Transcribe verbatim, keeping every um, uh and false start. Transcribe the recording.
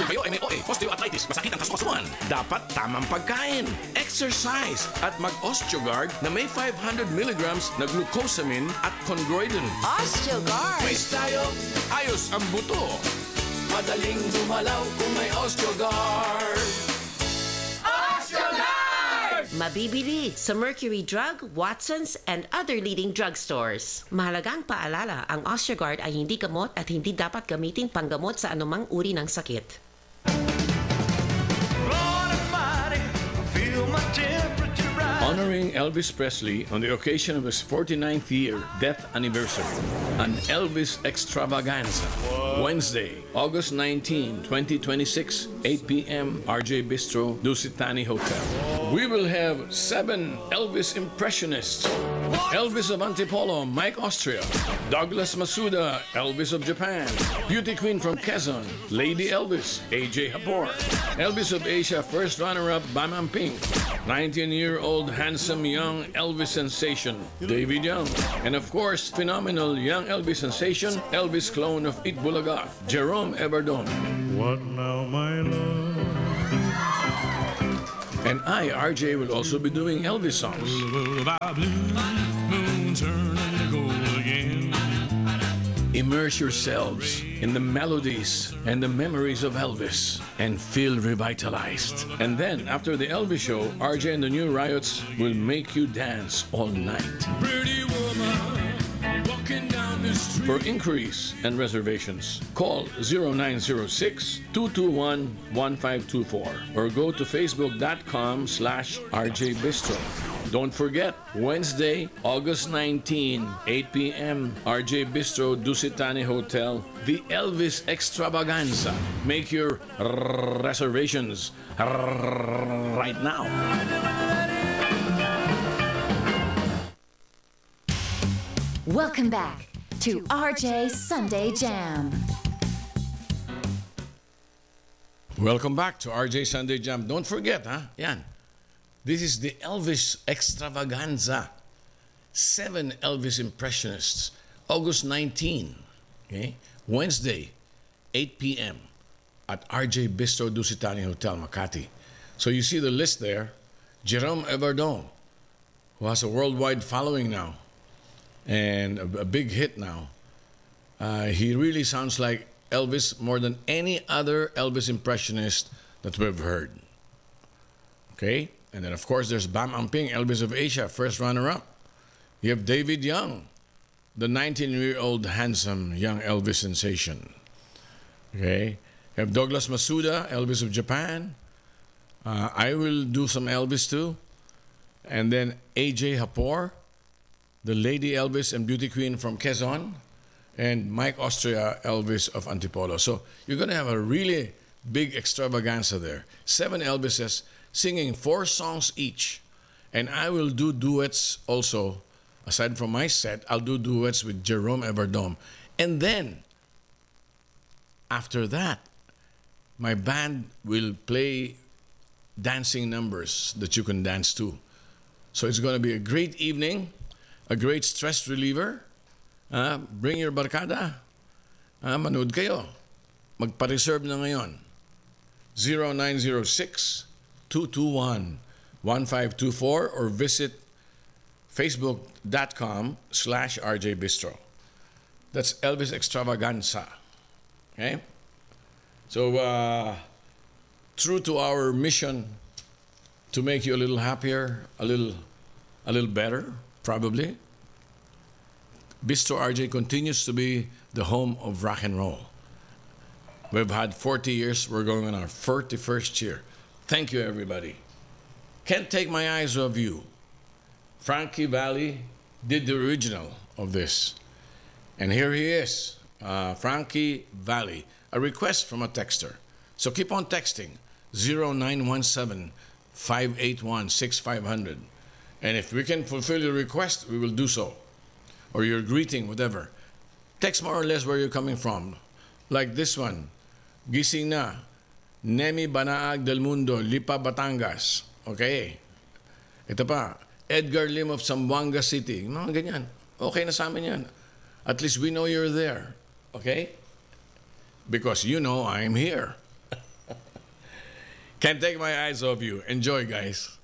Kung kayo ay may O A, osteoarthritis, masakit ang kasukasuan, dapat tamang pagkain, exercise, at mag-Osteogard na may five hundred milligrams na glucosamine at chondroitin. Osteogard! Face tayo, ayos ang buto. Madaling dumalaw kung may Osteogard. Mabibili sa Mercury Drug, Watson's, and other leading drugstores. Mahalagang paalala, ang Osteogard ay hindi gamot at hindi dapat gamitin panggamot sa anumang uri ng sakit. Honoring Elvis Presley on the occasion of his forty-ninth year death anniversary, an Elvis extravaganza. Wednesday, August nineteenth, twenty twenty-six, eight p.m., R J Bistro, Dusitani Hotel. We will have seven Elvis impressionists. Elvis of Antipolo, Mike Austria. Douglas Masuda, Elvis of Japan. Beauty Queen from Quezon, Lady Elvis, A J Hapor. Elvis of Asia, first runner-up, Bam Amping. nineteen-year-old handsome young Elvis sensation, David Young. And of course, phenomenal young Elvis sensation, Elvis clone of Itbulaga, Jerome Everdon. What now, my love? And I, R J, will also be doing Elvis songs. Immerse yourselves in the melodies and the memories of Elvis and feel revitalized. And then, after the Elvis show, R J and the New Riots will make you dance all night. Pretty woman, walking down the street. For inquiries and reservations, call zero nine zero six, two two one, one five two four or go to facebook.com slash rjbistro. Don't forget, Wednesday, August nineteenth, eight p.m., R J Bistro, Dusitani Hotel, the Elvis Extravaganza. Make your reservations right now. Welcome back to R J Sunday Jam. Welcome back to R J Sunday Jam. Don't forget, huh? Yan. This is the Elvis Extravaganza. Seven Elvis impressionists. August nineteenth, okay? Wednesday, eight p.m. at R J Bistro Dusitani Hotel, Makati. So you see the list there. Jerome Everdon, who has a worldwide following now and a, a big hit now. Uh, he really sounds like Elvis more than any other Elvis impressionist that we've heard. Okay? And then, of course, there's Bam Amping, Elvis of Asia, first runner-up. You have David Young, the nineteen-year-old handsome young Elvis sensation. Okay? You have Douglas Masuda, Elvis of Japan. Uh, I will do some Elvis too. And then A J Hapor, the Lady Elvis and Beauty Queen from Quezon. And Mike Austria, Elvis of Antipolo. So you're going to have a really big extravaganza there. Seven Elvises singing four songs each. And I will do duets also. Aside from my set, I'll do duets with Jerome Everdome. And then, after that, my band will play dancing numbers that you can dance to. So it's going to be a great evening, a great stress reliever. Uh, bring your barkada. Uh, manood kayo. Magpa-reserve na ngayon. zero nine zero six, two two one, one five two four or visit facebook.com slash RJ Bistro. That's Elvis Extravaganza. Okay? So, uh, true to our mission to make you a little happier, a little, a little better, probably, Bistro R J continues to be the home of rock and roll. We've had forty years. We're going on our forty-first year. Thank you, everybody. Can't take my eyes off you. Frankie Valli did the original of this. And here he is, uh, Frankie Valli. A request from a texter. So keep on texting, zero nine one seven, five eight one, six five zero zero. And if we can fulfill your request, we will do so. Or your greeting, whatever. Text more or less where you're coming from. Like this one. Gising na. Nemi Banaag del Mundo, Lipa, Batangas. Okay. Ito pa. Edgar Lim of Zamboanga City. Mga ganyan. Okay na sa amin yan. At least we know you're there. Okay? Because you know I'm here. Can't take my eyes off you. Enjoy, guys.